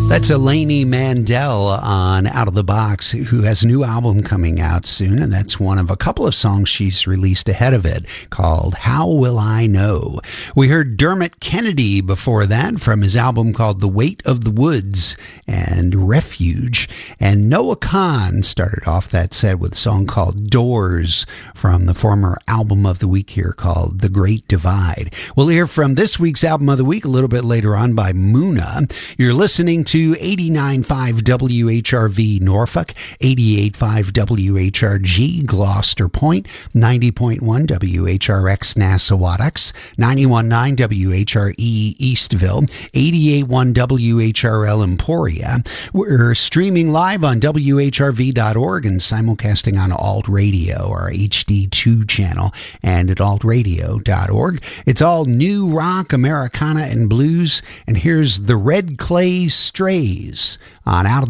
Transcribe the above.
That's Elaine Mandel on Out of the Box, who has a new album coming out soon, and that's one of a couple of songs she's released ahead of it called How Will I Know? We heard Dermot Kennedy before that from his album called The Weight of the Woods and Refuge, and Noah Kahan started off that set with a song called Doors from the former album of the week here called The Great Divide. We'll hear from this week's album of the week a little bit later on by Muna. You're listening to 89.5 WHRV Norfolk, 88.5 WHRG Gloucester Point, 90.1 WHRX Nassawadox, 91.9 WHRE Eastville, 88.1 WHRL Emporia. We're streaming live on WHRV.org and simulcasting on Alt Radio, our HD2 channel, and at altradio.org. It's all new rock, Americana, and blues. And here's the Red Clay Strays on Out of